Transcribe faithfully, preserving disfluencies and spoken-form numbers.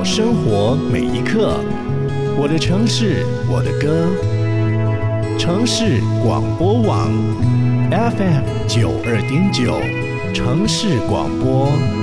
好生活每一刻。我的城市，我的歌。城市广播网 F M 九二点九，城市广播。